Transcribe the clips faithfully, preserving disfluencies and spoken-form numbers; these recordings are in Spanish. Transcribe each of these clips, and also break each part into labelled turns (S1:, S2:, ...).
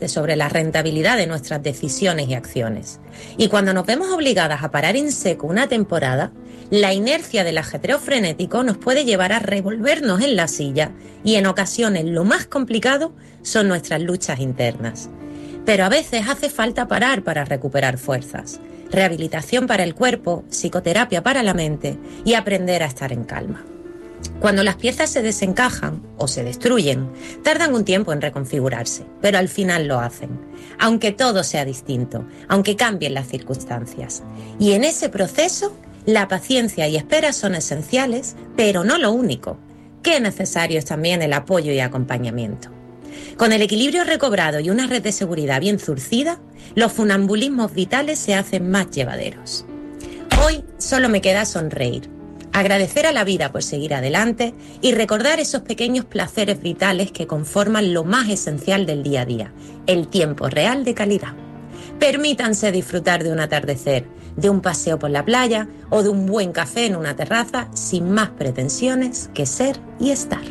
S1: de sobre la rentabilidad de nuestras decisiones y acciones. Y cuando nos vemos obligadas a parar en seco una temporada, la inercia del ajetreo frenético nos puede llevar a revolvernos en la silla y en ocasiones lo más complicado son nuestras luchas internas. Pero a veces hace falta parar para recuperar fuerzas, rehabilitación para el cuerpo, psicoterapia para la mente y aprender a estar en calma. Cuando las piezas se desencajan o se destruyen, tardan un tiempo en reconfigurarse, pero al final lo hacen, aunque todo sea distinto, aunque cambien las circunstancias. Y en ese proceso, la paciencia y espera son esenciales, pero no lo único. Qué necesario es también el apoyo y acompañamiento. Con el equilibrio recobrado y una red de seguridad bien zurcida, los funambulismos vitales se hacen más llevaderos. Hoy solo me queda sonreír, agradecer a la vida por seguir adelante y recordar esos pequeños placeres vitales que conforman lo más esencial del día a día, el tiempo real de calidad. Permítanse disfrutar de un atardecer, de un paseo por la playa o de un buen café en una terraza sin más pretensiones que ser y estar.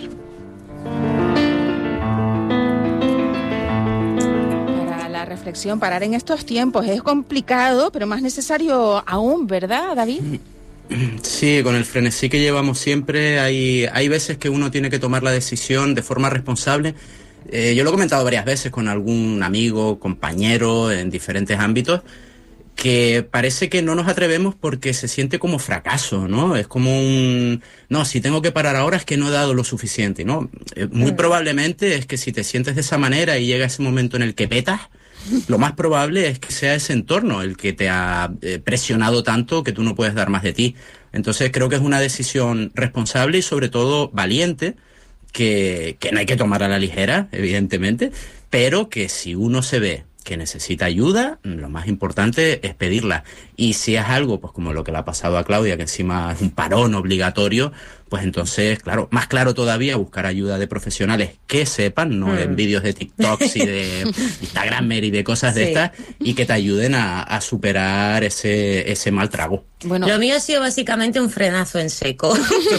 S2: Para la reflexión, parar en estos tiempos es complicado, pero más necesario aún, ¿verdad, David?
S3: Sí, con el frenesí que llevamos siempre, hay, hay veces que uno tiene que tomar la decisión de forma responsable. Eh, yo lo he comentado varias veces con algún amigo, compañero, en diferentes ámbitos, que parece que no nos atrevemos porque se siente como fracaso, ¿no? Es como un... No, si tengo que parar ahora es que no he dado lo suficiente, ¿no? Eh, muy mm. probablemente es que si te sientes de esa manera y llega ese momento en el que petas, lo más probable es que sea ese entorno el que te ha eh, presionado tanto que tú no puedes dar más de ti. Entonces creo que es una decisión responsable y sobre todo valiente, que, que no hay que tomar a la ligera, evidentemente, pero que si uno se ve que necesita ayuda, lo más importante es pedirla. Y si es algo, pues como lo que le ha pasado a Claudia, que encima es un parón obligatorio, pues entonces, claro, más claro todavía, buscar ayuda de profesionales que sepan, no mm. en vídeos de TikToks y de Instagramer y de cosas sí. de estas, y que te ayuden a, a superar ese, ese mal trago.
S1: Bueno, lo mío ha sido básicamente un frenazo en seco.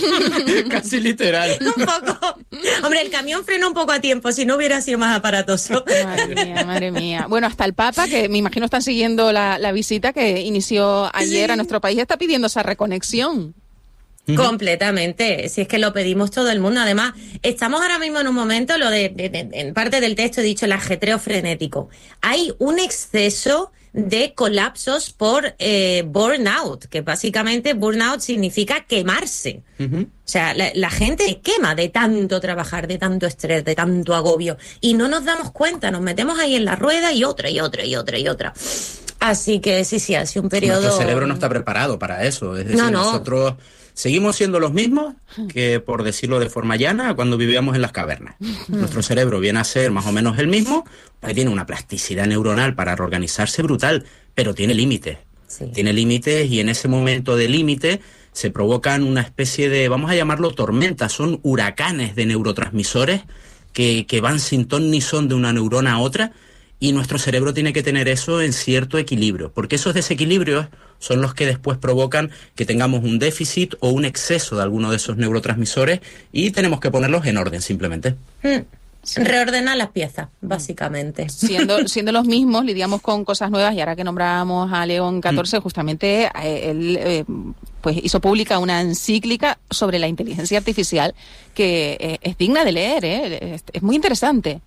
S3: Casi literal.
S1: Un poco. Hombre, el camión frenó un poco a tiempo, si no hubiera sido más aparatoso.
S2: Madre mía, madre mía. Bueno, hasta el Papa, que me imagino están siguiendo la, la visita que inició ayer sí. a nuestro país, está pidiendo esa reconexión.
S1: Completamente, si es que lo pedimos todo el mundo. Además, estamos ahora mismo en un momento, lo de, de, de en parte del texto he dicho el ajetreo frenético. Hay un exceso de colapsos por eh, burnout, que básicamente burnout significa quemarse. Uh-huh. O sea, la, la gente quema de tanto trabajar, de tanto estrés, de tanto agobio, y no nos damos cuenta, nos metemos ahí en la rueda y otra y otra y otra y otra. Así que sí, sí, ha sido un periodo...
S3: Nuestro cerebro no está preparado para eso, es decir,
S1: no, no.
S3: nosotros... Seguimos siendo los mismos que, por decirlo de forma llana, cuando vivíamos en las cavernas. Nuestro cerebro viene a ser más o menos el mismo, pues tiene una plasticidad neuronal para reorganizarse brutal, pero tiene límites. Sí. Tiene límites y en ese momento de límite se provocan una especie de, vamos a llamarlo tormentas, son huracanes de neurotransmisores que, que van sin ton ni son de una neurona a otra, y nuestro cerebro tiene que tener eso en cierto equilibrio, porque esos desequilibrios son los que después provocan que tengamos un déficit o un exceso de alguno de esos neurotransmisores y tenemos que ponerlos en orden simplemente.
S1: Mm. Sí. Reordenar las piezas, básicamente.
S2: Siendo, siendo los mismos, lidiamos con cosas nuevas y ahora que nombramos a León catorce, mm. justamente eh, él eh, pues hizo pública una encíclica sobre la inteligencia artificial que eh, es digna de leer, eh, es, es muy interesante.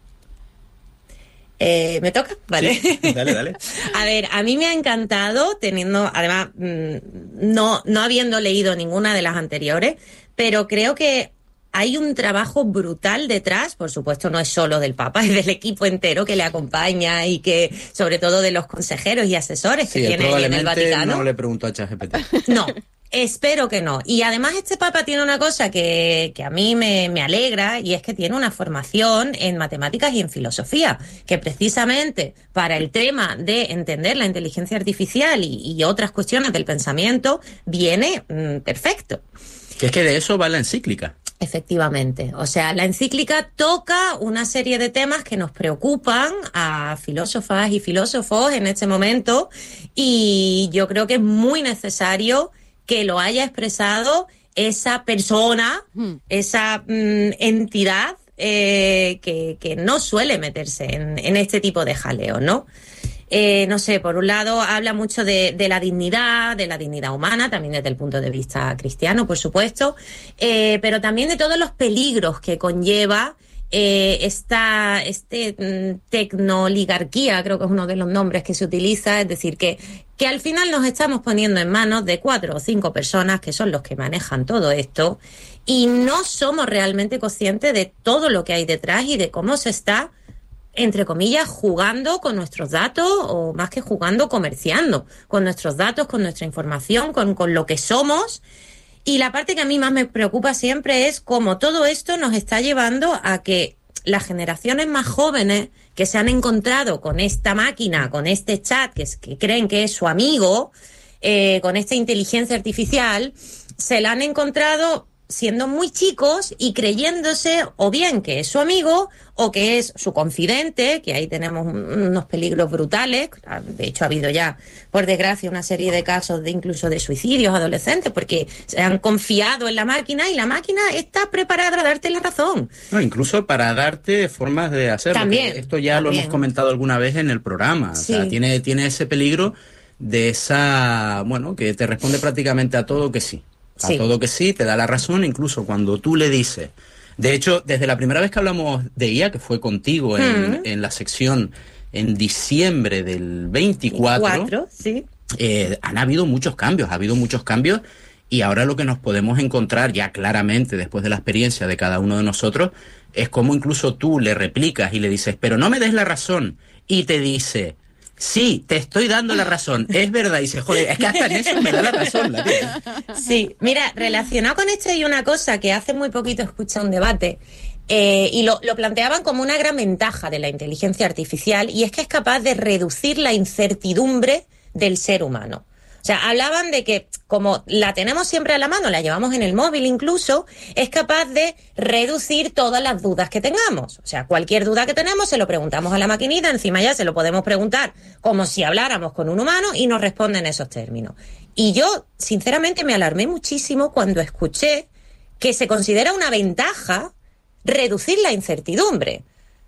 S1: Eh, ¿Me toca? Vale.
S3: Sí, dale, dale.
S1: A ver, a mí me ha encantado, teniendo, además, mmm, no, no habiendo leído ninguna de las anteriores, pero creo que hay un trabajo brutal detrás, por supuesto no es solo del Papa, es del equipo entero que le acompaña y que, sobre todo de los consejeros y asesores que
S3: sí,
S1: tiene en el Vaticano.
S3: No le preguntó a ChatGPT.
S1: No. Espero que no. Y además este Papa tiene una cosa que, que a mí me, me alegra, y es que tiene una formación en matemáticas y en filosofía, que precisamente para el tema de entender la inteligencia artificial y, y otras cuestiones del pensamiento viene mmm, perfecto.
S3: Que es que de eso va la encíclica.
S1: Efectivamente. O sea, la encíclica toca una serie de temas que nos preocupan a filósofas y filósofos en este momento, y yo creo que es muy necesario que lo haya expresado esa persona, mm. esa mm, entidad eh, que, que no suele meterse en, en este tipo de jaleo, ¿no? Eh, no sé, por un lado habla mucho de, de la dignidad, de la dignidad humana, también desde el punto de vista cristiano, por supuesto, eh, pero también de todos los peligros que conlleva eh, esta este, mm, tecnoligarquía, creo que es uno de los nombres que se utiliza, es decir, que, que al final nos estamos poniendo en manos de cuatro o cinco personas que son los que manejan todo esto y no somos realmente conscientes de todo lo que hay detrás y de cómo se está, entre comillas, jugando con nuestros datos, o más que jugando, comerciando con nuestros datos, con nuestra información, con, con lo que somos. Y la parte que a mí más me preocupa siempre es cómo todo esto nos está llevando a que las generaciones más jóvenes que se han encontrado con esta máquina, con este chat, que, es, que creen que es su amigo, eh, con esta inteligencia artificial, se la han encontrado siendo muy chicos y creyéndose o bien que es su amigo o que es su confidente, que ahí tenemos unos peligros brutales. De hecho, ha habido ya, por desgracia, una serie de casos de incluso de suicidios adolescentes porque se han confiado en la máquina y la máquina está preparada a darte la razón.
S3: No, incluso para darte formas de hacerlo.
S1: También.
S3: Esto ya
S1: también.
S3: Lo hemos comentado alguna vez en el programa.
S1: Sí.
S3: O sea, tiene, tiene ese peligro de esa, bueno, que te responde prácticamente a todo que sí. A
S1: sí.
S3: todo que sí, te da la razón, incluso cuando tú le dices. De hecho, desde la primera vez que hablamos de I A, que fue contigo en, mm. en la sección en diciembre del veinticuatro,
S1: veinticuatro, sí.
S3: eh, han habido muchos cambios, ha habido muchos cambios, y ahora lo que nos podemos encontrar ya claramente, después de la experiencia de cada uno de nosotros, es como incluso tú le replicas y le dices, pero no me des la razón, y te dice... Sí, te estoy dando la razón, es verdad, y dice, joder, es que hasta en eso me da la razón la tía.
S1: Sí, mira, relacionado con esto hay una cosa que hace muy poquito escuché un debate eh, y lo, lo planteaban como una gran ventaja de la inteligencia artificial, y es que es capaz de reducir la incertidumbre del ser humano. O sea, hablaban de que como la tenemos siempre a la mano, la llevamos en el móvil incluso, es capaz de reducir todas las dudas que tengamos. O sea, cualquier duda que tenemos se lo preguntamos a la maquinita, encima ya se lo podemos preguntar como si habláramos con un humano y nos responde en esos términos. Y yo, sinceramente, me alarmé muchísimo cuando escuché que se considera una ventaja reducir la incertidumbre.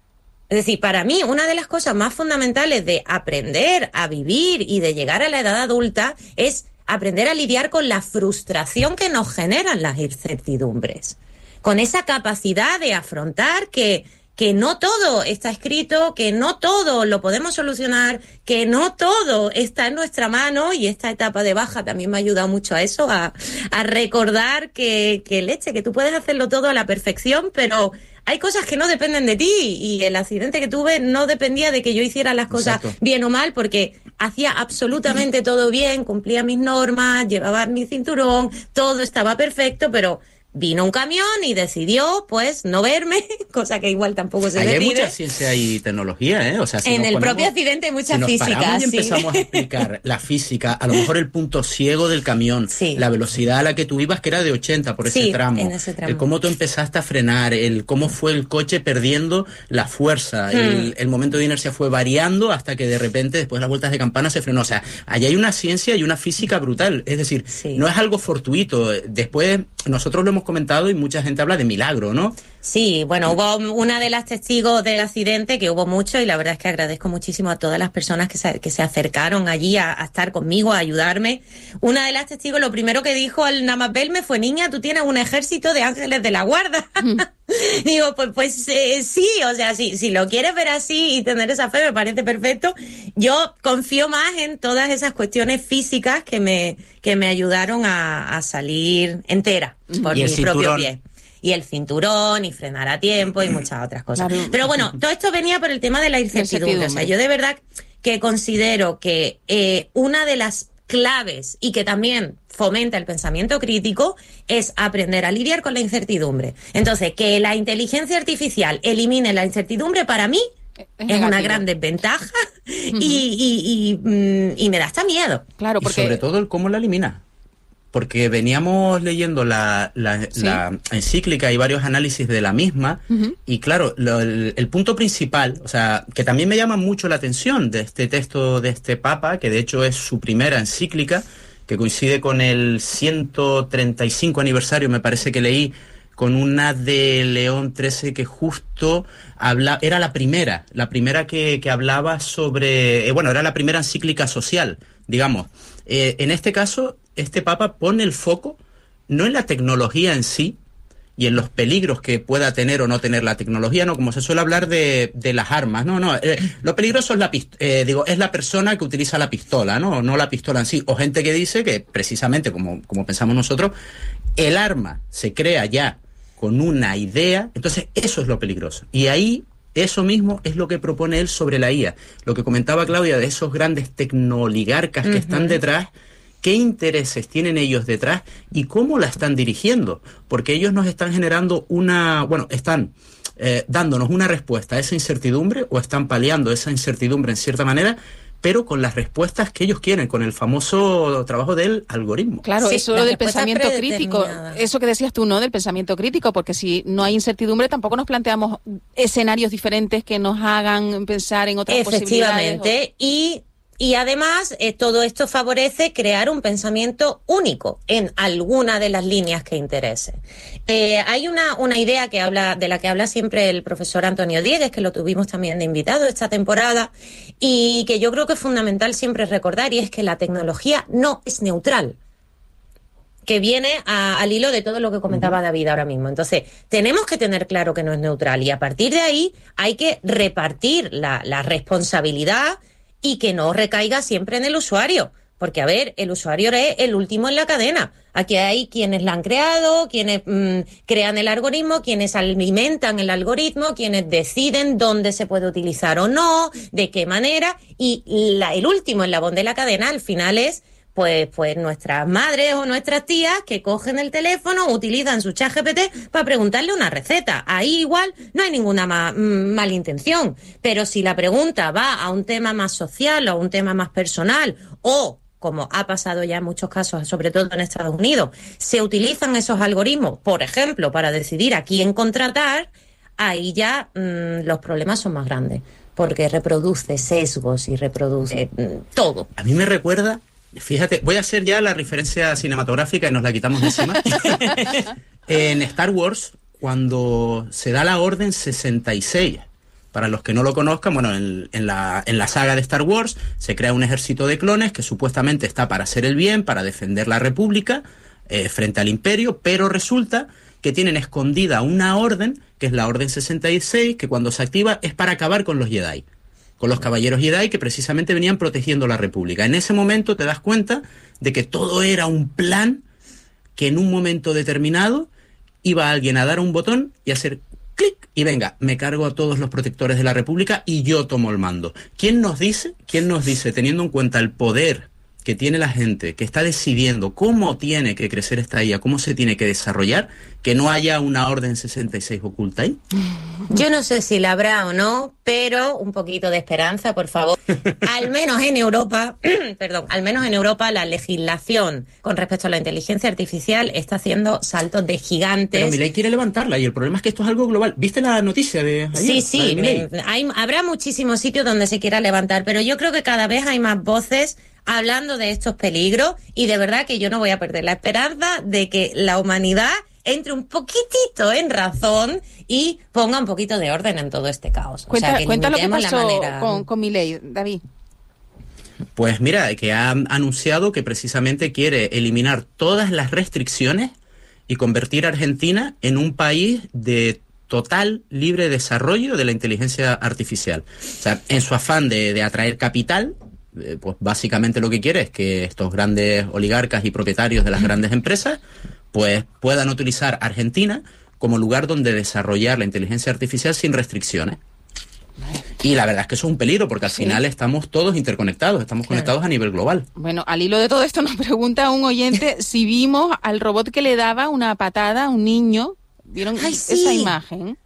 S1: Es decir, para mí, una de las cosas más fundamentales de aprender a vivir y de llegar a la edad adulta es aprender a lidiar con la frustración que nos generan las incertidumbres. Con esa capacidad de afrontar que, que no todo está escrito, que no todo lo podemos solucionar, que no todo está en nuestra mano, y esta etapa de baja también me ha ayudado mucho a eso, a, a recordar que, que leche, que tú puedes hacerlo todo a la perfección, pero... hay cosas que no dependen de ti, y el accidente que tuve no dependía de que yo hiciera las cosas Exacto. bien o mal, porque hacía absolutamente todo bien, cumplía mis normas, llevaba mi cinturón, todo estaba perfecto, pero vino un camión y decidió, pues, no verme, cosa que igual tampoco se
S3: Ahí
S1: me
S3: hay
S1: pide.
S3: mucha ciencia y tecnología, ¿eh? O sea, si
S1: en el
S3: ponemos,
S1: propio accidente hay mucha
S3: si nos
S1: física,
S3: paramos y
S1: sí.
S3: empezamos a explicar la física, a lo mejor el punto ciego del camión,
S1: sí.
S3: la velocidad a la que tú ibas, que era de ochenta por ese,
S1: sí,
S3: tramo,
S1: en ese tramo,
S3: el cómo tú empezaste a frenar, el cómo fue el coche perdiendo la fuerza, hmm. el, el momento de inercia fue variando hasta que de repente, después de las vueltas de campana, se frenó. O sea, allí hay una ciencia y una física brutal, es decir, sí. no es algo fortuito. Después, nosotros lo hemos comentado y mucha gente habla de milagro, ¿no?
S1: Sí, bueno, hubo una de las testigos del accidente, que hubo mucho, y la verdad es que agradezco muchísimo a todas las personas que se, que se acercaron allí a, a estar conmigo, a ayudarme. Una de las testigos, lo primero que dijo al nada más verme fue, niña, tú tienes un ejército de ángeles de la guarda. Mm. Digo, pues, pues eh, sí, o sea, sí, si lo quieres ver así y tener esa fe, me parece perfecto. Yo confío más en todas esas cuestiones físicas que me, que me ayudaron a, a salir entera por mi propio pie. Y el cinturón, y frenar a tiempo, y muchas otras cosas. Claro. Pero bueno, todo esto venía por el tema de la incertidumbre. O sea, yo de verdad que considero que eh, una de las claves, y que también fomenta el pensamiento crítico, es aprender a lidiar con la incertidumbre. Entonces, que la inteligencia artificial elimine la incertidumbre, para mí es, es una gran desventaja, uh-huh. y, y, y, y me da hasta miedo.
S3: Claro, porque... Y sobre todo el cómo la elimina. Porque veníamos leyendo la, la, ¿Sí? la encíclica y varios análisis de la misma, uh-huh. y claro, lo, el, el punto principal, o sea, que también me llama mucho la atención de este texto de este Papa, que de hecho es su primera encíclica, que coincide con el ciento treinta y cinco aniversario, me parece que leí, con una de León trece que justo habla, era la primera, la primera que, que hablaba sobre, eh, bueno, era la primera encíclica social, digamos. Eh, en este caso, este Papa pone el foco no en la tecnología en sí, y en los peligros que pueda tener o no tener la tecnología, no, como se suele hablar de, de las armas, no, no, eh, lo peligroso es la pist- eh, digo, es la persona que utiliza la pistola, no, no la pistola en sí, o gente que dice que precisamente, como, como pensamos nosotros, el arma se crea ya con una idea, entonces eso es lo peligroso, y ahí eso mismo es lo que propone él sobre la I A, lo que comentaba Claudia de esos grandes tecnooligarcas que uh-huh. están detrás. ¿Qué intereses tienen ellos detrás y cómo la están dirigiendo? Porque ellos nos están generando una... Bueno, están eh, dándonos una respuesta a esa incertidumbre o están paliando esa incertidumbre en cierta manera, pero con las respuestas que ellos quieren, con el famoso trabajo del algoritmo.
S2: Claro, sí, eso del pensamiento crítico, eso que decías tú, ¿no? Del pensamiento crítico, porque si no hay incertidumbre tampoco nos planteamos escenarios diferentes que nos hagan pensar en otras posibilidades.
S1: Efectivamente, y... Y además, eh, todo esto favorece crear un pensamiento único en alguna de las líneas que interese. Eh, hay una, una idea que habla, de la que habla siempre el profesor Antonio Diegues, que lo tuvimos también de invitado esta temporada, y que yo creo que es fundamental siempre recordar, y es que la tecnología no es neutral, que viene a, al hilo de todo lo que comentaba David ahora mismo. Entonces, tenemos que tener claro que no es neutral, y a partir de ahí hay que repartir la, la responsabilidad y que no recaiga siempre en el usuario. Porque, a ver, el usuario es el último en la cadena. Aquí hay quienes la han creado, quienes mmm, crean el algoritmo, quienes alimentan el algoritmo, quienes deciden dónde se puede utilizar o no, de qué manera. Y la, el último eslabón de la cadena, al final, es pues, pues nuestras madres o nuestras tías que cogen el teléfono, utilizan su chat G P T para preguntarle una receta. Ahí igual no hay ninguna ma- mala intención. Pero si la pregunta va a un tema más social o a un tema más personal, o, como ha pasado ya en muchos casos, sobre todo en Estados Unidos, se utilizan esos algoritmos, por ejemplo, para decidir a quién contratar, ahí ya mmm, los problemas son más grandes, porque reproduce sesgos y reproduce mmm, todo.
S3: A mí me recuerda... Fíjate, voy a hacer ya la referencia cinematográfica y nos la quitamos de encima. En Star Wars, cuando se da la Orden sesenta y seis, para los que no lo conozcan, bueno, en, en, la, en la saga de Star Wars se crea un ejército de clones que supuestamente está para hacer el bien, para defender la República eh, frente al Imperio, pero resulta que tienen escondida una orden, que es la Orden sesenta y seis, que cuando se activa es para acabar con los Jedi. Con los caballeros Jedi que precisamente venían protegiendo la República. En ese momento te das cuenta de que todo era un plan que en un momento determinado iba alguien a dar un botón y hacer clic y venga, me cargo a todos los protectores de la República y yo tomo el mando. ¿Quién nos dice? ¿Quién nos dice, teniendo en cuenta el poder que tiene la gente, que está decidiendo cómo tiene que crecer esta I A, cómo se tiene que desarrollar, que no haya una Orden sesenta y seis oculta ahí?
S1: Yo no sé si la habrá o no, pero un poquito de esperanza, por favor. Al menos en Europa, perdón, al menos en Europa la legislación con respecto a la inteligencia artificial está haciendo saltos de gigantes.
S3: Pero Milei quiere levantarla y el problema es que esto es algo global. ¿Viste la noticia de ayer?
S1: Sí, sí, me, hay, habrá muchísimos sitios donde se quiera levantar, pero yo creo que cada vez hay más voces hablando de estos peligros y de verdad que yo no voy a perder la esperanza de que la humanidad entre un poquitito en razón y ponga un poquito de orden en todo este caos.
S2: Cuenta,
S1: o sea, que
S2: cuenta lo que pasó
S1: manera...
S2: con, con Milei, David.
S3: Pues mira, que ha anunciado que precisamente quiere eliminar todas las restricciones y convertir a Argentina en un país de total libre desarrollo de la inteligencia artificial. O sea, en su afán de, de atraer capital, eh, pues básicamente lo que quiere es que estos grandes oligarcas y propietarios de las grandes empresas pues puedan utilizar Argentina como lugar donde desarrollar la inteligencia artificial sin restricciones. Y la verdad es que eso es un peligro, porque al sí. final estamos todos interconectados, estamos claro. conectados a nivel global.
S2: Bueno, al hilo de todo esto nos pregunta un oyente si vimos al robot que le daba una patada a un niño. ¿Vieron
S1: Ay, sí.
S2: esa imagen?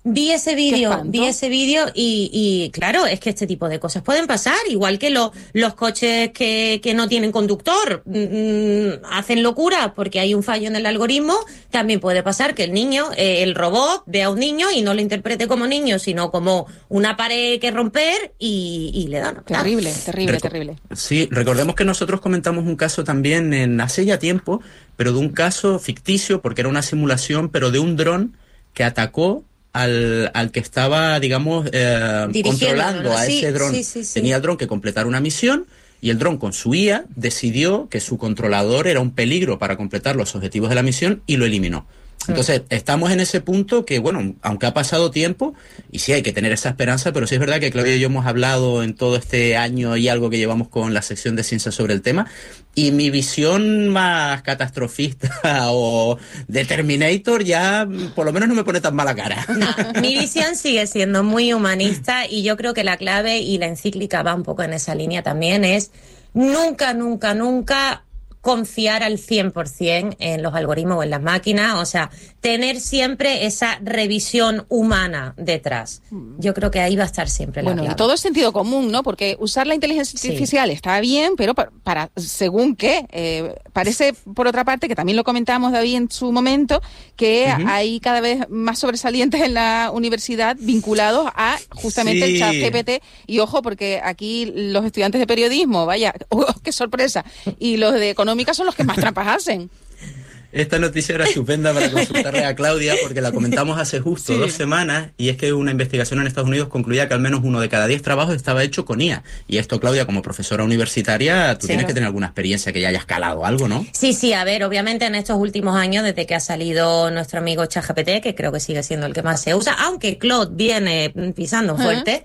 S1: Vi ese vídeo, vi ese vídeo y, y claro, es que este tipo de cosas pueden pasar, igual que lo, los coches que, que no tienen conductor mmm, hacen locura porque hay un fallo en el algoritmo. También puede pasar que el niño, eh, el robot, vea a un niño y no lo interprete como niño, sino como una pared que romper y, y le da.
S2: Terrible, terrible,
S3: Reco-
S2: terrible.
S3: Sí, recordemos que nosotros comentamos un caso también en hace ya tiempo, pero de un caso ficticio, porque era una simulación, pero de un dron que atacó Al, al que estaba, digamos, eh, controlando
S1: ¿no?
S3: a
S1: sí,
S3: ese dron.
S1: Sí, sí, sí.
S3: Tenía el dron que completar una misión y el dron con su I A decidió que su controlador era un peligro para completar los objetivos de la misión y lo eliminó. Entonces, estamos en ese punto que, bueno, aunque ha pasado tiempo, y sí hay que tener esa esperanza, pero sí es verdad que Claudia y yo hemos hablado en todo este año y algo que llevamos con la sección de ciencia sobre el tema, y mi visión más catastrofista o de Terminator ya por lo menos no me pone tan mala cara.
S1: No, mi visión sigue siendo muy humanista y yo creo que la clave, y la encíclica va un poco en esa línea también, es nunca, nunca, nunca confiar al cien por ciento en los algoritmos o en las máquinas, o sea, tener siempre esa revisión humana detrás. Yo creo que ahí va a estar siempre la
S2: Bueno,
S1: clave.
S2: y todo es sentido común, ¿no? Porque usar la inteligencia
S1: Sí.
S2: artificial está bien, pero para, para según qué. Eh, parece, por otra parte, que también lo comentábamos, David, en su momento, que
S3: Ujú.
S2: hay cada vez más sobresalientes en la universidad vinculados a justamente
S3: Sí.
S2: el chat G P T. Y ojo, porque aquí los estudiantes de periodismo, vaya, oh, qué sorpresa, y los de económica son los que más trampas hacen.
S3: Esta noticia era estupenda para consultarle a Claudia porque la comentamos hace justo
S2: Sí.
S3: dos semanas y es que una investigación en Estados Unidos concluía que al menos uno de cada diez trabajos estaba hecho con I A. Y esto, Claudia, como profesora universitaria, tú
S1: Sí.
S3: tienes que tener alguna experiencia que ya hayas calado algo, ¿no?
S1: Sí, sí, a ver, obviamente en estos últimos años, desde que ha salido nuestro amigo ChatGPT, que creo que sigue siendo el que más se usa, aunque Claude viene pisando fuerte,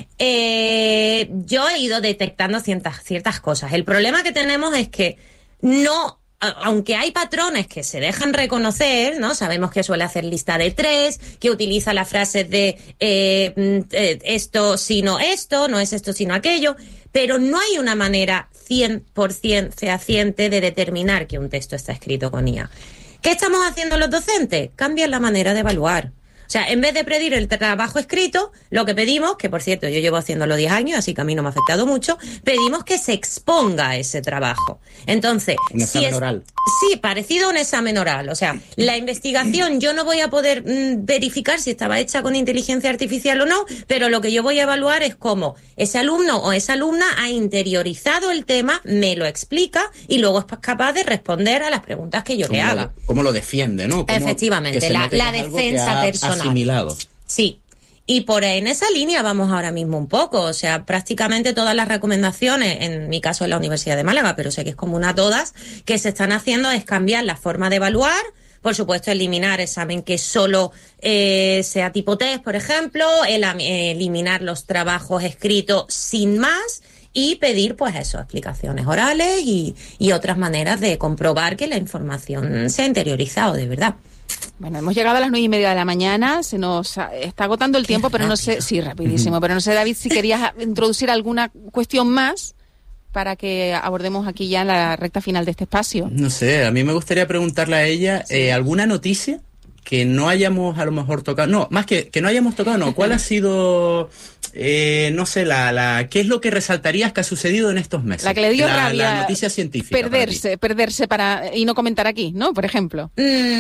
S1: eh, yo he ido detectando ciertas, ciertas cosas. El problema que tenemos es que no, aunque hay patrones que se dejan reconocer, ¿no? Sabemos que suele hacer lista de tres, que utiliza las frases de eh, eh, esto sino esto, no es esto sino aquello, pero no hay una manera cien por ciento fehaciente de determinar que un texto está escrito con I A. ¿Qué estamos haciendo los docentes? Cambian la manera de evaluar. O sea, en vez de pedir el trabajo escrito, lo que pedimos, que por cierto yo llevo haciéndolo diez años, así que a mí no me ha afectado mucho, pedimos que se exponga ese trabajo. Entonces,
S3: Un examen
S1: si es,
S3: oral.
S1: Sí, parecido a un examen oral. O sea, la investigación yo no voy a poder mmm, verificar si estaba hecha con inteligencia artificial o no, pero lo que yo voy a evaluar es cómo ese alumno o esa alumna ha interiorizado el tema, me lo explica y luego es capaz de responder a las preguntas que yo le
S3: Cómo
S1: haga.
S3: lo, cómo lo defiende, ¿no? Cómo
S1: Efectivamente,
S3: que se
S1: la-
S3: note
S1: la
S3: que es algo que
S1: defensa
S3: ha
S1: personal.
S3: asimilado.
S1: Sí. Y por en esa línea vamos ahora mismo un poco, o sea, prácticamente todas las recomendaciones, en mi caso en la Universidad de Málaga, pero sé que es común a todas, que se están haciendo es cambiar la forma de evaluar, por supuesto eliminar examen que solo eh, sea tipo test, por ejemplo, el, eh, eliminar los trabajos escritos sin más y pedir pues eso, explicaciones orales y, y otras maneras de comprobar que la información se ha interiorizado de verdad.
S2: Bueno, hemos llegado a las nueve y media de la mañana, se nos está agotando el tiempo, pero no sé, sí, rapidísimo, pero no sé, David, si querías introducir alguna cuestión más para que abordemos aquí ya en la recta final de este espacio.
S3: No sé, a mí me gustaría preguntarle a ella eh, alguna noticia que no hayamos a lo mejor tocado, no, más que que no hayamos tocado, no, ¿cuál ha sido, eh, no sé, la, la, qué es lo que resaltarías que ha sucedido en estos meses?
S2: La que le dio
S3: la,
S2: rabia,
S3: la noticia científica.
S2: perderse, perderse para y no comentar aquí, ¿no? Por ejemplo.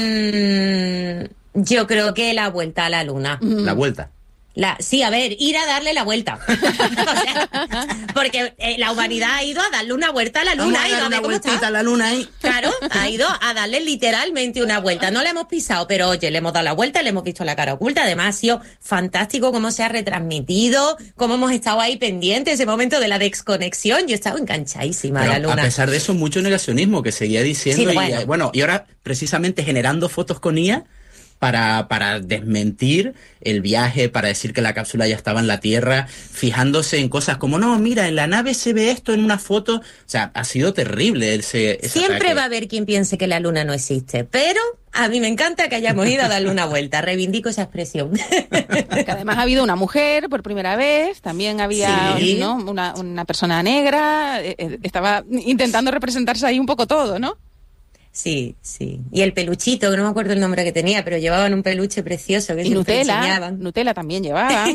S1: Mm, yo creo que la vuelta a la luna.
S3: La vuelta.
S1: La, sí, a ver, ir a darle la vuelta. O sea, porque eh, la humanidad ha ido a darle una vuelta a la luna.
S3: Vamos a
S1: ha ido
S3: dar
S1: a
S3: una
S1: ver cómo
S3: vueltita
S1: está.
S3: a la luna ahí.
S1: Claro, ha ido a darle literalmente una vuelta. No le hemos pisado, pero oye, le hemos dado la vuelta, le hemos visto la cara oculta. Además, ha sido fantástico cómo se ha retransmitido, cómo hemos estado ahí pendientes, ese momento de la desconexión. Yo he estado enganchadísima
S3: Pero
S1: a la luna.
S3: a pesar de eso, mucho negacionismo que seguía diciendo.
S1: Sí,
S3: y,
S1: bueno.
S3: eh, bueno, y ahora precisamente generando fotos con I A para, para desmentir el viaje, para decir que la cápsula ya estaba en la Tierra, fijándose en cosas como, no, mira, en la nave se ve esto en una foto. O sea, ha sido terrible ese, ese
S1: Siempre
S3: ataque.
S1: va a haber quien piense que la luna no existe, pero a mí me encanta que hayamos ido a darle una vuelta. Reivindico esa expresión.
S2: Que además ha habido una mujer por primera vez, también había
S1: Sí.
S2: ¿no? una, una persona negra, eh, eh, estaba intentando representarse ahí un poco todo, ¿no?
S1: Sí, sí. Y el peluchito, que no me acuerdo el nombre que tenía, pero llevaban un peluche precioso que
S2: y Nutella,
S1: enseñaban.
S2: Nutella también llevaban.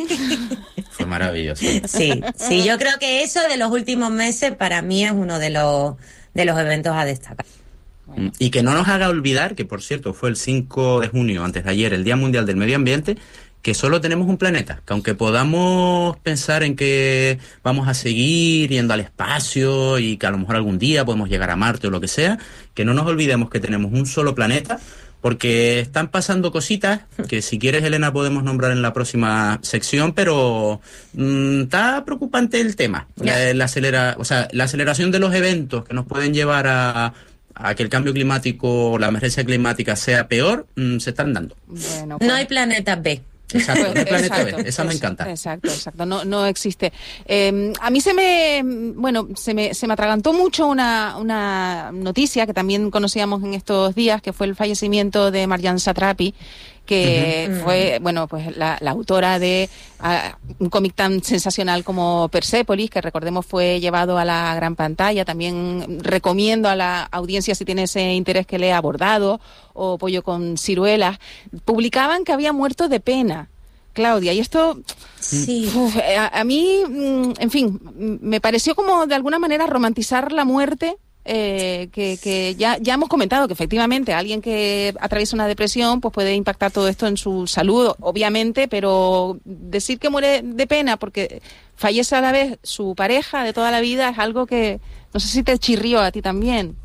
S3: Fue maravilloso.
S1: Sí, sí, yo creo que eso de los últimos meses para mí es uno de los, de los eventos a destacar.
S3: Bueno. Y que no nos haga olvidar que, por cierto, fue el cinco de junio, antes de ayer, el Día Mundial del Medio Ambiente, que solo tenemos un planeta, que aunque podamos pensar en que vamos a seguir yendo al espacio y que a lo mejor algún día podemos llegar a Marte o lo que sea, que no nos olvidemos que tenemos un solo planeta, porque están pasando cositas que si quieres, Elena, podemos nombrar en la próxima sección, pero mmm, está preocupante el tema, la, la, acelera, o sea, la aceleración de los eventos que nos pueden llevar a... a que el cambio climático o la emergencia climática sea peor, mmm, se están dando.
S2: Bueno, pues...
S1: No hay planeta B.
S2: Exacto,
S3: no hay planeta
S2: exacto,
S3: B, esa me encanta.
S2: Exacto, exacto, no, no existe. Eh, a mí se me, bueno, se me, se me atragantó mucho una, una noticia que también conocíamos en estos días, que fue el fallecimiento de Marjane Satrapi, que uh-huh. fue, bueno, pues la, la autora de uh, un cómic tan sensacional como Persépolis, que recordemos fue llevado a la gran pantalla. También recomiendo a la audiencia, si tiene ese interés, que lea Bordado o Pollo con ciruelas. Publicaban que había muerto de pena, Claudia, y esto
S1: sí.
S2: uf, a, a mí, en fin, me pareció como de alguna manera romantizar la muerte. Eh, que, que ya, ya hemos comentado que efectivamente alguien que atraviesa una depresión pues puede impactar todo esto en su salud, obviamente, pero decir que muere de pena porque fallece a la vez su pareja de toda la vida es algo que no sé si te chirrió a ti también.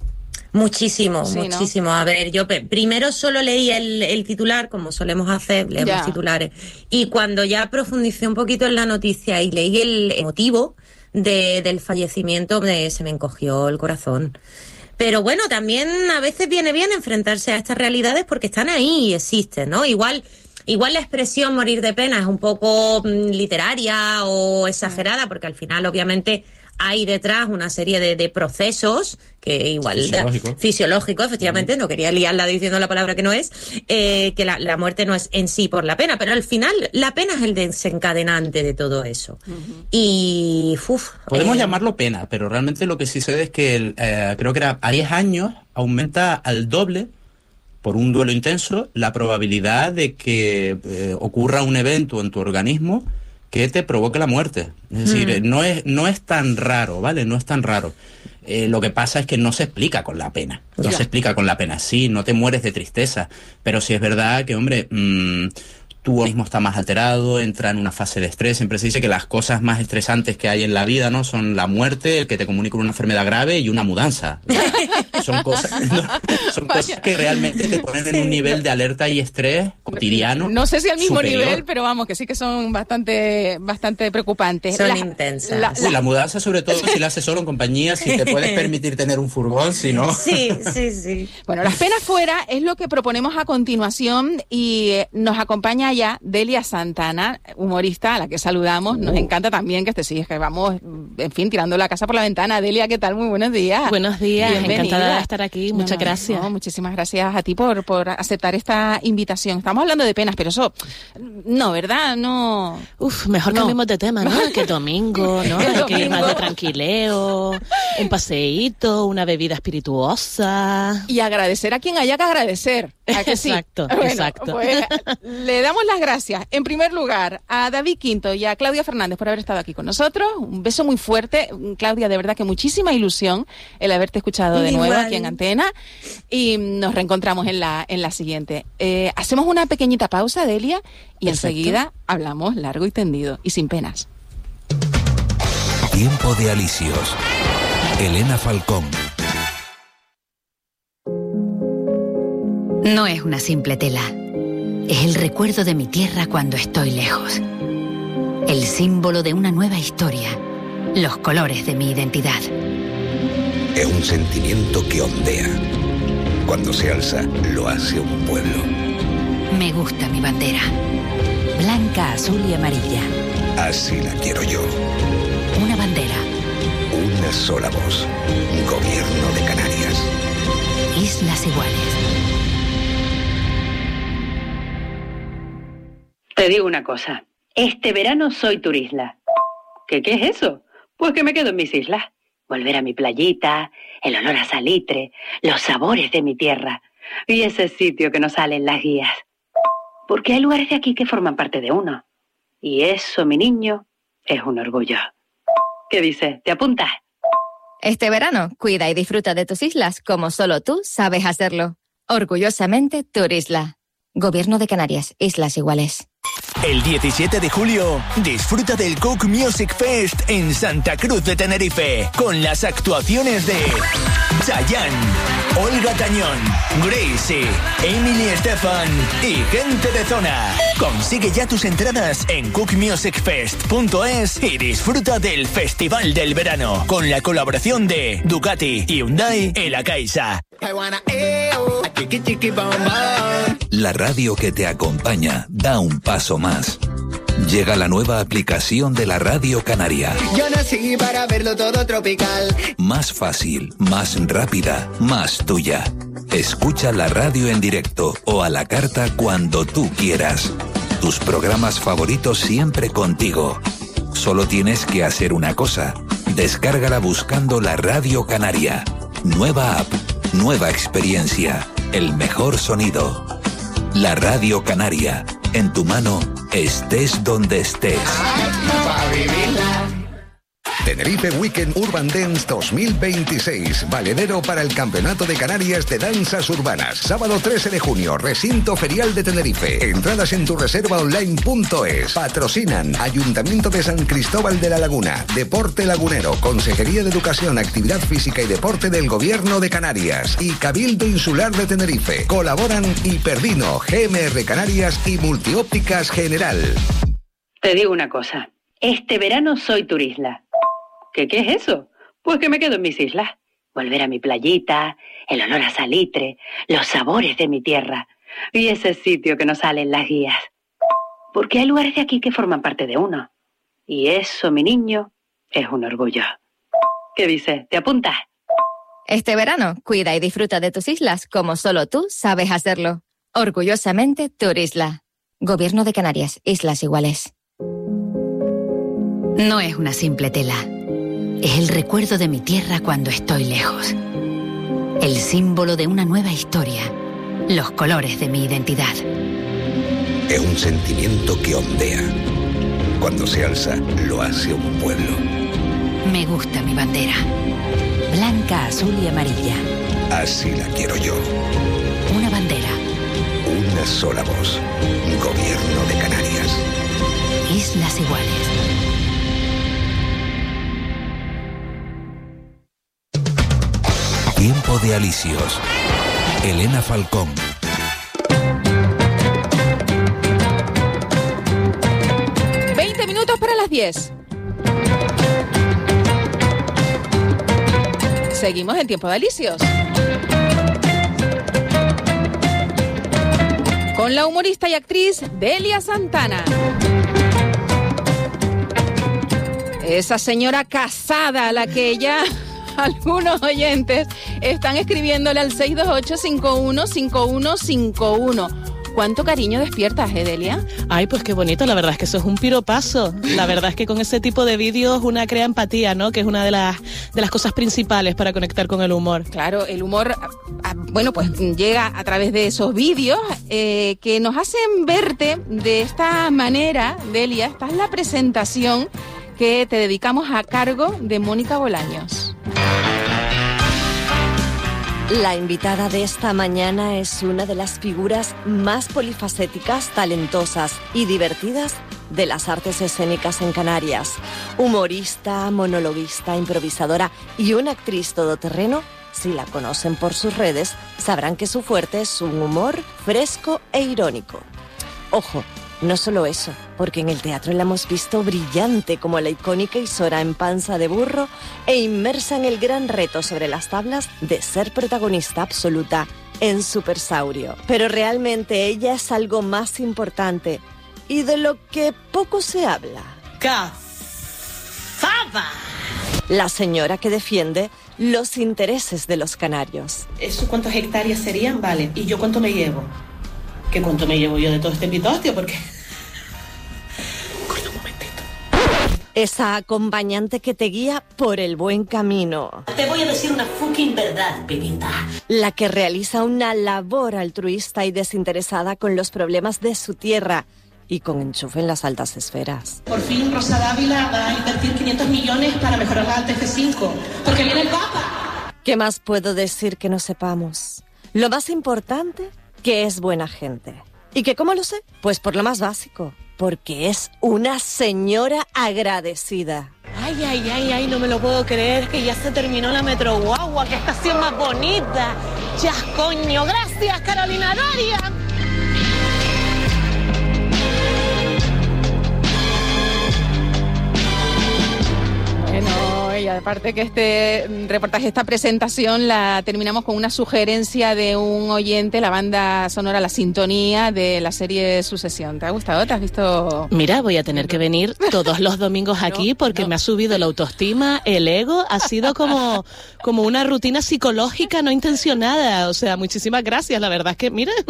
S1: Muchísimo,
S2: sí,
S1: muchísimo.
S2: ¿no?
S1: A ver, yo pe- primero solo leí el, el titular, como solemos hacer, leemos ya. titulares, y cuando ya profundicé un poquito en la noticia y leí el motivo de, del fallecimiento, me, se me encogió el corazón. Pero bueno, también a veces viene bien enfrentarse a estas realidades porque están ahí y existen, ¿no? Igual... Igual la expresión morir de pena es un poco mm, literaria o exagerada, porque al final obviamente hay detrás una serie de, de procesos que igual
S3: fisiológico,
S1: fisiológico, efectivamente, uh-huh. no quería liarla diciendo la palabra que no es, eh, que la, la muerte no es en sí por la pena, pero al final la pena es el desencadenante de todo eso. Uh-huh. Y uf,
S3: podemos
S1: eh,
S3: llamarlo pena, pero realmente lo que sucede es que el, eh, creo que era a diez años aumenta al doble por un duelo intenso la probabilidad de que eh, ocurra un evento en tu organismo que te provoque la muerte. Es decir, mm. no es no es tan raro, ¿vale? No es tan raro. Eh, lo que pasa es que no se explica con la pena. No ya. se explica con la pena. Sí, no te mueres de tristeza, pero sí es verdad que, hombre, mmm, tu organismo está más alterado, entra en una fase de estrés. Siempre se dice que las cosas más estresantes que hay en la vida, ¿no?, son la muerte, el que te comunica una enfermedad grave y una mudanza. Son cosas, no, son cosas que realmente te ponen en un nivel de alerta y estrés cotidiano.
S2: No sé si al mismo
S3: superior.
S2: nivel, pero vamos, que sí que son bastante bastante preocupantes.
S1: Son
S2: la,
S1: intensas.
S3: La, sí, la mudanza, sobre todo, si la haces solo en compañía, si te puedes permitir tener un furgón, si no...
S1: Sí, sí, sí.
S2: Bueno, las penas fuera es lo que proponemos a continuación y eh, nos acompaña ya Delia Santana, humorista, a la que saludamos. Nos uh. encanta también que este sí, es que vamos, en fin, tirando la casa por la ventana. Delia, ¿qué tal? Muy buenos días.
S4: Buenos días,
S2: bienvenida.
S4: Encantada de estar aquí, muchas no, gracias.
S2: No, muchísimas gracias a ti por, por aceptar esta invitación. Estamos hablando de penas, pero eso, no, ¿verdad? No.
S4: Uf, mejor
S2: no.
S4: cambiemos de tema, ¿no? Que domingo, ¿no? Hay que ir más de tranquileo, un paseíto, una bebida espirituosa.
S2: Y agradecer a quien haya que agradecer. ¿A que sí?
S4: Exacto,
S2: bueno,
S4: exacto.
S2: Pues, le damos las gracias, en primer lugar, a David Quinto y a Claudia Fernández por haber estado aquí con nosotros. Un beso muy fuerte. Claudia, de verdad que muchísima ilusión el haberte escuchado de
S1: Igual.
S2: nuevo aquí en Antena. Y nos reencontramos en la, en la siguiente. Eh, hacemos una pequeñita pausa, Delia, y
S3: Perfecto.
S2: enseguida hablamos largo y tendido y sin penas.
S5: Tiempo de Alisios. Elena Falcón.
S6: No es una simple tela. Es el recuerdo de mi tierra cuando estoy lejos. El símbolo de una nueva historia. Los colores de mi identidad.
S5: Es un sentimiento que ondea. Cuando se alza, lo hace un pueblo.
S6: Me gusta mi bandera. Blanca, azul y amarilla.
S5: Así la quiero yo.
S6: Una bandera.
S5: Una sola voz. Gobierno de Canarias.
S6: Islas Iguales.
S7: Te digo una cosa, este verano soy turisla. ¿Qué, qué es eso? Pues que me quedo en mis islas. Volver a mi playita, el olor a salitre, los sabores de mi tierra y ese sitio que no sale en las guías. Porque hay lugares de aquí que forman parte de uno. Y eso, mi niño, es un orgullo. ¿Qué dices? ¿Te apuntas?
S8: Este verano, cuida y disfruta de tus islas como solo tú sabes hacerlo. Orgullosamente, Turisla. Gobierno de Canarias, Islas Iguales.
S9: El diecisiete de julio, disfruta del Cook Music Fest en Santa Cruz de Tenerife, con las actuaciones de Chayanne, Olga Tañón, Gracie, Emily Estefan y gente de zona. Consigue ya tus entradas en cook music fest punto es y disfruta del Festival del Verano, con la colaboración de Ducati, Hyundai y La Caixa.
S5: La radio que te acompaña da un paso más. Llega la nueva aplicación de la Radio Canaria.
S10: Yo nací para verlo todo tropical.
S5: Más fácil, más rápida, más tuya. Escucha la radio en directo o a la carta cuando tú quieras. Tus programas favoritos siempre contigo. Solo tienes que hacer una cosa. Descárgala buscando la Radio Canaria. Nueva app, nueva experiencia, el mejor sonido. La Radio Canaria, en tu mano, estés donde estés. Tenerife Weekend Urban Dance dos mil veintiséis, valedero para el Campeonato de Canarias de Danzas Urbanas. Sábado trece de junio, Recinto Ferial de Tenerife. Entradas en tu reserva online punto es. Patrocinan Ayuntamiento de San Cristóbal de la Laguna, Deporte Lagunero, Consejería de Educación, Actividad Física y Deporte del Gobierno de Canarias y Cabildo Insular de Tenerife. Colaboran Hiperdino, G M R Canarias y Multiópticas General.
S7: Te digo una cosa, este verano soy Turisla. ¿Qué, ¿Qué es eso? Pues que me quedo en mis islas. Volver a mi playita, el olor a salitre, los sabores de mi tierra y ese sitio que no sale en las guías. Porque hay lugares de aquí que forman parte de uno. Y eso, mi niño, es un orgullo. ¿Qué dices? ¿Te apuntas?
S8: Este verano, cuida y disfruta de tus islas como solo tú sabes hacerlo. Orgullosamente, Turisla. Gobierno de Canarias, Islas Iguales.
S6: No es una simple tela. Es el recuerdo de mi tierra cuando estoy lejos. El símbolo de una nueva historia. Los colores de mi identidad.
S5: Es un sentimiento que ondea. Cuando se alza, lo hace un pueblo.
S6: Me gusta mi bandera. Blanca, azul y amarilla.
S5: Así la quiero yo.
S6: Una bandera.
S5: Una sola voz. Gobierno de Canarias.
S6: Islas Iguales.
S5: Tiempo de alicios. Elena Falcón.
S2: veinte minutos para las diez. Seguimos en Tiempo de alicios. Con la humorista y actriz Delia Santana. Esa señora casada a la que ya algunos oyentes están escribiéndole al seis dos ocho, cinco uno cinco uno cinco uno. ¿Cuánto cariño despiertas, eh, Delia?
S4: Ay, pues qué bonito, la verdad es que eso es un piropazo. La verdad es que con ese tipo de vídeos una crea empatía, ¿no? Que es una de las, de las cosas principales para conectar con el humor.
S2: Claro, el humor, bueno, pues llega a través de esos vídeos eh, que nos hacen verte de esta manera, Delia. Esta es la presentación que te dedicamos a cargo de Mónica Bolaños.
S11: La invitada de esta mañana es una de las figuras más polifacéticas, talentosas y divertidas de las artes escénicas en Canarias. Humorista, monologuista, improvisadora y una actriz todoterreno. Si la conocen por sus redes, sabrán que su fuerte es un humor fresco e irónico. Ojo, no solo eso, porque en el teatro la hemos visto brillante como la icónica Isora en Panza de Burro e inmersa en el gran reto sobre las tablas de ser protagonista absoluta en Supersaurio. Pero realmente ella es algo más importante y de lo que poco se habla.
S4: ¡Cazada!
S11: La señora que defiende los intereses de los canarios.
S4: ¿Eso cuántas hectáreas serían? Vale. ¿Y yo cuánto me llevo? ¿Qué cuánto me llevo yo de todo este pitostio? Porque...
S11: esa acompañante que te guía por el buen camino.
S12: Te voy a decir una fucking verdad, Pepita.
S11: La que realiza una labor altruista y desinteresada con los problemas de su tierra y con enchufe en las altas esferas.
S12: Por fin Rosa Dávila va a invertir quinientos millones para mejorar la alta F cinco, porque viene el Papa.
S11: ¿Qué más puedo decir que no sepamos? Lo más importante, que es buena gente. ¿Y que cómo lo sé? Pues por lo más básico, porque es una señora agradecida.
S4: Ay, ay, ay, ay, no me lo puedo creer, que ya se terminó la Metro Guagua, que estación más bonita. Ya, coño, gracias, Carolina Daria.
S2: Bueno, y aparte que este reportaje, esta presentación la terminamos con una sugerencia de un oyente, la banda sonora La Sintonía de la serie Sucesión. ¿Te ha gustado? ¿Te has visto?
S4: Mira, voy a tener que venir todos los domingos aquí porque no. me ha subido la autoestima, el ego, ha sido como, como una rutina psicológica no intencionada. O sea, muchísimas gracias, la verdad es que, mira,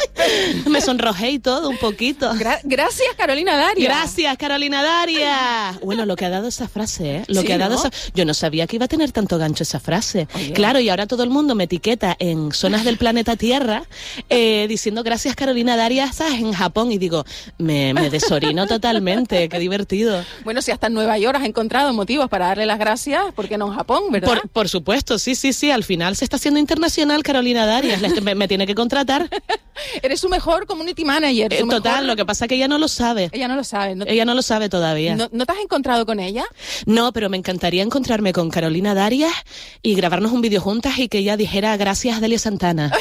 S4: me sonrojé y todo un poquito.
S2: Gra- gracias, Carolina Daria.
S4: Gracias, Carolina Daria. Bueno, lo que ha dado esa frase, ¿eh? Lo
S2: Sí,
S4: que ha dado
S2: ¿no?
S4: esa... Yo no sabía que iba a tener tanto gancho esa frase.
S2: Oye.
S4: Claro, y ahora todo el mundo me etiqueta en zonas del planeta Tierra eh, diciendo gracias Carolina Daria, ¿sabes? En Japón. Y digo, me, me desorino totalmente, qué divertido.
S2: Bueno, si hasta en Nueva York has encontrado motivos para darle las gracias, ¿por qué no en Japón, verdad?
S4: Por, por supuesto, sí, sí, sí. Al final se está haciendo internacional Carolina Daria. Me, me tiene que contratar.
S2: Eres su mejor community manager. Su
S4: Eh, total,
S2: mejor...
S4: lo que pasa es que ella no lo sabe.
S2: Ella no lo sabe. No...
S4: Ella no lo sabe todavía.
S2: ¿No, ¿No te has encontrado con ella?
S4: No, pero me encantaría encontrarme con Carolina Daria y grabarnos un vídeo juntas y que ella dijera gracias Delia Santana.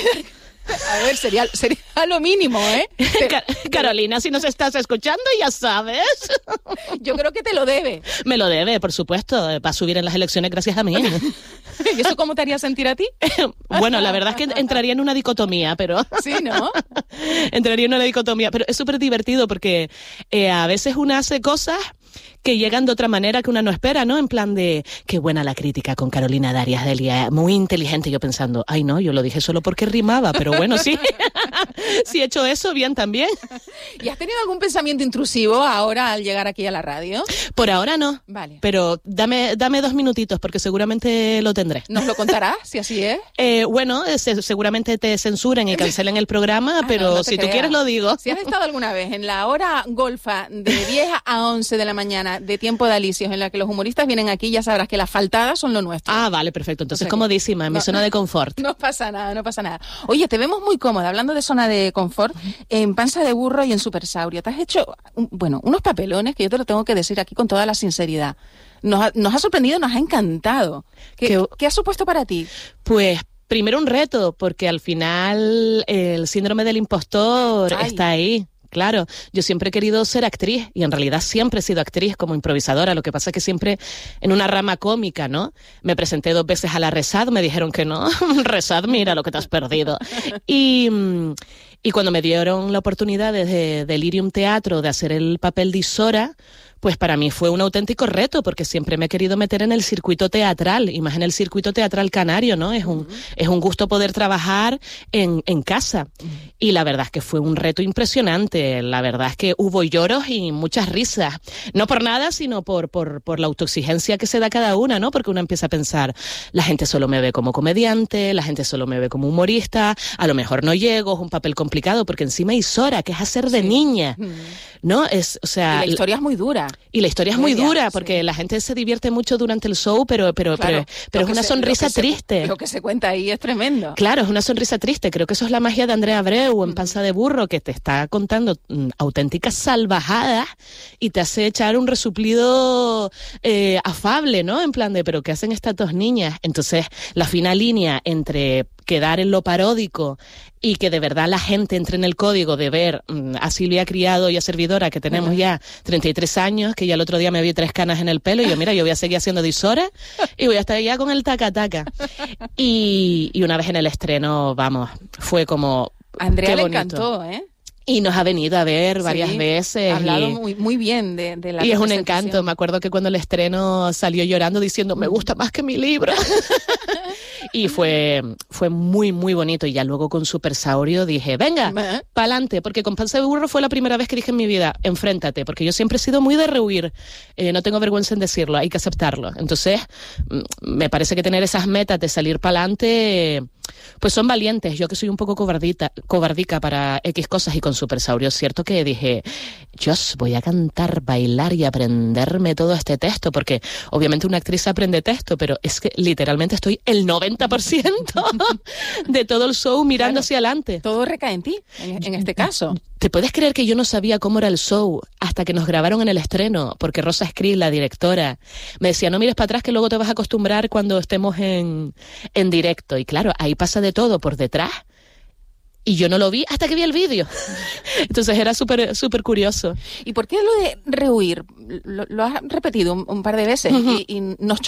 S2: A ver, sería, sería lo mínimo, ¿eh?
S4: Car- Carolina, si nos estás escuchando, ya sabes.
S2: Yo creo que te lo debe.
S4: Me lo debe, por supuesto. Va a subir en las elecciones gracias a mí.
S2: ¿Y eso cómo te haría sentir a ti?
S4: Bueno, la verdad es que entraría en una dicotomía, pero...
S2: Sí, ¿no?
S4: Entraría en una dicotomía, pero es súper divertido porque eh, a veces una hace cosas que llegan de otra manera que una no espera, ¿no? En plan de, qué buena la crítica con Carolina Daria, Delia, muy inteligente. Yo pensando, ay no, yo lo dije solo porque rimaba, pero bueno, sí. Si he hecho eso, bien también.
S2: ¿Y has tenido algún pensamiento intrusivo ahora al llegar aquí a la radio?
S4: Por ahora no.
S2: Vale.
S4: Pero dame, dame dos minutitos porque seguramente lo tendré.
S2: ¿Nos lo contarás, si así es?
S4: Eh, bueno, se, seguramente te censuren y cancelen el programa,
S2: Ah,
S4: pero
S2: no, no te
S4: si tú
S2: creas.
S4: quieres lo digo.
S2: Si has estado alguna vez en la hora golfa de diez a once de la mañana de tiempo de alicios en la que los humoristas vienen aquí, ya sabrás que las faltadas son lo nuestro.
S4: Ah, vale, perfecto. Entonces,
S2: O sea que-
S4: comodísima, en mi
S2: no,
S4: zona de confort.
S2: No pasa nada, no pasa nada. Oye, te vemos muy cómoda, hablando de zona de confort, en Panza de Burro y en Supersaurio. Te has hecho, un- bueno, unos papelones que yo te lo tengo que decir aquí con toda la sinceridad. Nos ha, nos ha sorprendido, nos ha encantado. ¿Qué,
S4: Que-
S2: ¿qué ha supuesto para ti?
S4: Pues primero un reto, porque al final el síndrome del impostor
S2: Ay.
S4: está ahí. Claro, yo siempre he querido ser actriz y en realidad siempre he sido actriz como improvisadora. Lo que pasa es que siempre en una rama cómica, ¿no? Me presenté dos veces a la Resad, me dijeron que no. Resad, mira lo que te has perdido. Y, mm, y cuando me dieron la oportunidad desde Delirium Teatro de hacer el papel de Isora, pues para mí fue un auténtico reto porque siempre me he querido meter en el circuito teatral y más en el circuito teatral canario, ¿no? Es un, es un gusto poder trabajar en, en casa. Y la verdad es que fue un reto impresionante. La verdad es que hubo lloros y muchas risas. No por nada, sino por, por, por la autoexigencia que se da cada una, ¿no? Porque uno empieza a pensar, la gente solo me ve como comediante, la gente solo me ve como humorista, a lo mejor no llego, es un papel complicado porque encima Isora, que es hacer de niña, ¿no? Es, o sea,
S2: Y la historia es muy dura.
S4: y la historia es muy
S2: Media,
S4: dura porque
S2: sí.
S4: la gente se divierte mucho durante el show, pero pero
S2: Claro,
S4: pero, pero
S2: lo
S4: es
S2: que
S4: una
S2: se-
S4: sonrisa
S2: lo que se-
S4: triste.
S2: Lo que se cuenta ahí es tremendo.
S4: Claro, es una sonrisa triste. Creo que eso es la magia de Andrea Abreu en Panza de Burro, que te está contando mm, auténticas salvajadas y te hace echar un resuplido eh, afable, ¿no? En plan de, pero ¿qué hacen estas dos niñas? Entonces, la fina línea entre quedar en lo paródico y que de verdad la gente entre en el código de ver mm, a Silvia Criado y a Servidora, que tenemos ya treinta y tres años, que ya el otro día me vi tres canas en el pelo y yo, mira, yo voy a seguir haciendo de Isora y voy a estar ya con el taca-taca. Y, y una vez en el estreno, vamos, fue como...
S2: A Andrea
S4: qué
S2: le
S4: bonito.
S2: encantó, ¿eh?
S4: Y nos ha venido a ver varias
S2: Sí,
S4: veces.
S2: Ha hablado
S4: y...
S2: muy, muy bien de, de la
S4: Y es un
S2: representación.
S4: encanto. Me acuerdo que cuando el estreno salió llorando diciendo, me gusta más que mi libro. Y fue, fue muy, muy bonito. Y ya luego con Super Saurio dije, venga,
S2: ¿Eh?
S4: pa'lante, porque con Panza de Burro fue la primera vez que dije en mi vida, enfréntate, porque yo siempre he sido muy de rehuir, eh, no tengo vergüenza en decirlo, hay que aceptarlo. Entonces, me parece que tener esas metas de salir pa'lante, pues son valientes. Yo que soy un poco cobardita, cobardica para X cosas, y con Super Saurio es cierto que dije, yo voy a cantar, bailar y aprenderme todo este texto, porque obviamente una actriz aprende texto, pero es que literalmente estoy el noventa por ciento de todo el show mirando
S2: Claro,
S4: hacia adelante.
S2: Todo recae en ti, en, en este caso.
S4: ¿Te puedes creer que yo no sabía cómo era el show hasta que nos grabaron en el estreno? Porque Rosa Escris, la directora, me decía, no mires para atrás que luego te vas a acostumbrar cuando estemos en, en directo. Y claro, ahí pasa de todo por detrás. Y yo no lo vi hasta que vi el vídeo. Entonces era súper súper curioso.
S2: ¿Y por qué lo de rehuir? Lo, lo has repetido un, un par de veces, uh-huh. y, y nos